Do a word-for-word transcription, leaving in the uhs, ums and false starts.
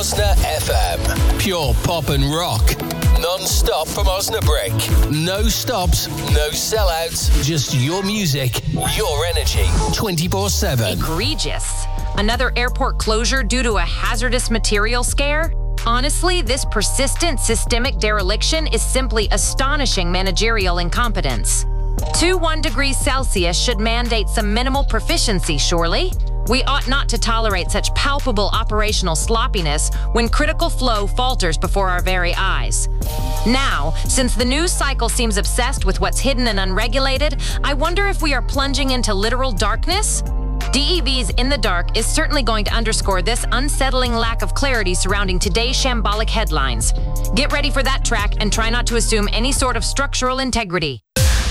Osna F M. Pure pop and rock. Non-stop from Osnabrück. No stops, no sellouts. Just your music, your energy. twenty-four seven. Egregious. Another airport closure due to a hazardous material scare? Honestly, this persistent systemic dereliction is simply astonishing managerial incompetence. twenty-one degrees Celsius should mandate some minimal proficiency, surely? We ought not to tolerate such palpable operational sloppiness when critical flow falters before our very eyes. Now, since the news cycle seems obsessed with what's hidden and unregulated, I wonder if we are plunging into literal darkness? D E V's In the Dark is certainly going to underscore this unsettling lack of clarity surrounding today's shambolic headlines. Get ready for that track and try not to assume any sort of structural integrity.